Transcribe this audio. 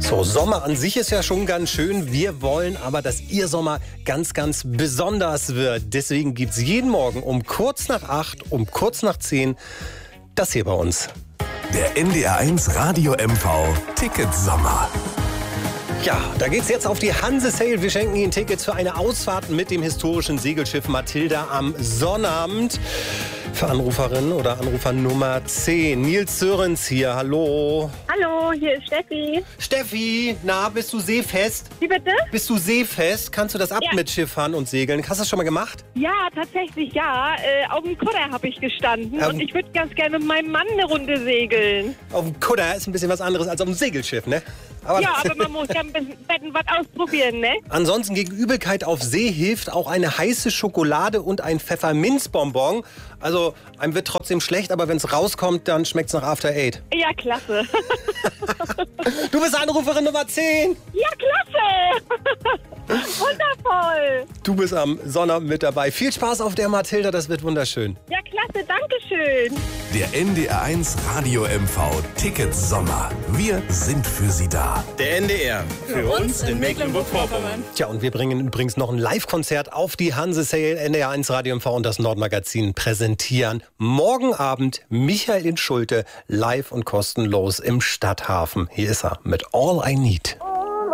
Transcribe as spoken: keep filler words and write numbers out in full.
So, Sommer an sich ist ja schon ganz schön. Wir wollen aber, dass Ihr Sommer ganz, ganz besonders wird. Deswegen gibt es jeden Morgen um kurz nach acht, um kurz nach zehn das hier bei uns. Der N D R eins Radio M V Ticket Sommer. Ja, da geht's jetzt auf die Hanse Sail. Wir schenken Ihnen Tickets für eine Ausfahrt mit dem historischen Segelschiff Mathilda am Sonnabend. Für Anruferin oder Anrufer Nummer zehn. Nils Sörens hier, hallo. Hallo, hier ist Steffi. Steffi, na, bist du seefest? Wie bitte? Bist du seefest? Kannst du das ab Ja. mit Schifffahren und Segeln? Hast du das schon mal gemacht? Ja, tatsächlich ja. Äh, auf dem Kutter habe ich gestanden Ähm. und ich würde ganz gerne mit meinem Mann eine Runde segeln. Auf dem Kutter ist ein bisschen was anderes als auf dem Segelschiff, ne? Aber Ja, aber man muss ja ein bisschen was ausprobieren, ne? Ansonsten gegen Übelkeit auf See hilft auch eine heiße Schokolade und ein Pfefferminzbonbon. Also einem wird trotzdem schlecht, aber wenn es rauskommt, dann schmeckt es nach After Eight. Ja, klasse. Du bist Anruferin Nummer zehn. Ja, klasse. Wundervoll. Du bist am Sonnabend mit dabei. Viel Spaß auf der Mathilda, das wird wunderschön. Ja, klasse, danke schön. Der N D R eins Radio M V Ticket Sommer. Wir sind für Sie da. Der N D R. Für uns in Mecklenburg-Vorpommern. Tja, und wir bringen übrigens noch ein Live-Konzert auf die Hanse Sail. N D R eins Radio M V und das Nordmagazin präsentieren morgen Abend Michael in Schulte live und kostenlos im Stadthafen. Hier ist er mit All I Need.